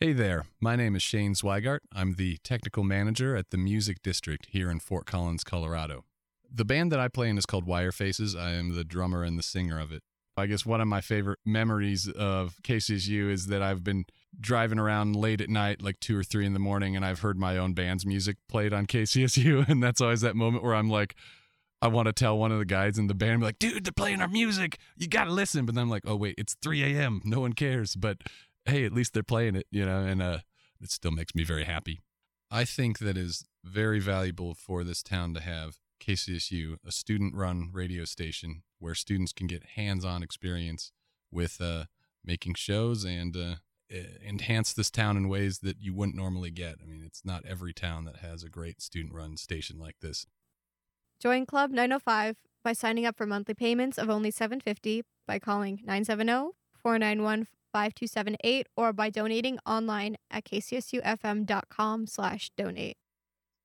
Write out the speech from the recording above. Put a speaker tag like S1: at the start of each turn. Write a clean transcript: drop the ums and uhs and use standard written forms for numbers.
S1: Hey there, my name is Shane Zweigart. I'm the technical manager at the Music District here in Fort Collins, Colorado. The band that I play in is called Wire Faces. I am the drummer and the singer of it. I guess one of my favorite memories of KCSU is that I've been driving around late at night, like 2 or 3 in the morning, and I've heard my own band's music played on KCSU, and that's always that moment where I'm like, I want to tell one of the guys in the band, be like, dude, they're playing our music. You got to listen. But then I'm like, oh, wait, it's 3 a.m. No one cares. But hey, at least they're playing it, and it still makes me very happy. I think that is very valuable for this town to have KCSU, a student-run radio station where students can get hands-on experience with making shows and enhance this town in ways that you wouldn't normally get. I mean, it's not every town that has a great student-run station like this.
S2: Join Club 905 by signing up for monthly payments of only $7.50 by calling 970-491-5278 or by donating online at kcsufm.com/donate.